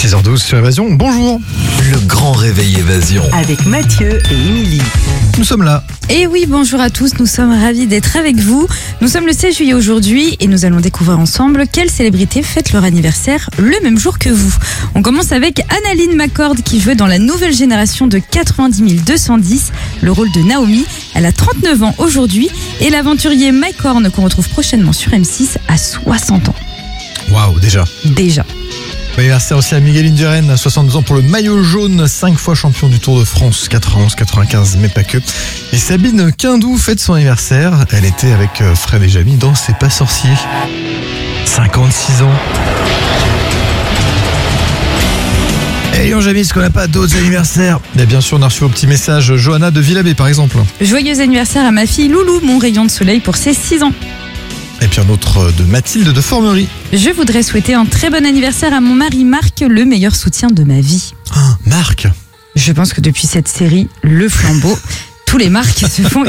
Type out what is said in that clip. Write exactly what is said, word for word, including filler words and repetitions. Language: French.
six heures douze sur Évasion. Bonjour. Le grand réveil Évasion. Avec Mathieu et Émilie. Nous sommes là. Et oui, bonjour à tous, nous sommes ravis d'être avec vous. Nous sommes le seize juillet aujourd'hui et nous allons découvrir ensemble quelles célébrités fêtent leur anniversaire le même jour que vous. On commence avec Annalyn McCord qui jouait dans la nouvelle génération de quatre-vingt-dix mille deux cent dix le rôle de Naomi. Elle a trente-neuf ans aujourd'hui et l'aventurier Mike Horn qu'on retrouve prochainement sur M six a soixante ans. Waouh, déjà. Déjà. Bon anniversaire aussi à Miguel Indurain, soixante-deux ans pour le maillot jaune, cinq fois champion du Tour de France, quatre-vingt-onze quatre-vingt-quinze, mais pas que. Et Sabine Quindou fête son anniversaire. Elle était avec Fred et Jamy dans C'est pas sorcier. cinquante-six ans. Et on Jamy, est-ce qu'on n'a pas d'autres anniversaires? Mais bien sûr, on a reçu vos petits messages. Johanna de Villabé, par exemple. Joyeux anniversaire à ma fille Loulou, mon rayon de soleil pour ses six ans. Et puis un autre de Mathilde de Formerie. Je voudrais souhaiter un très bon anniversaire à mon mari Marc, le meilleur soutien de ma vie. Ah, Marc. Je pense que depuis cette série, Le Flambeau, tous les Marcs se font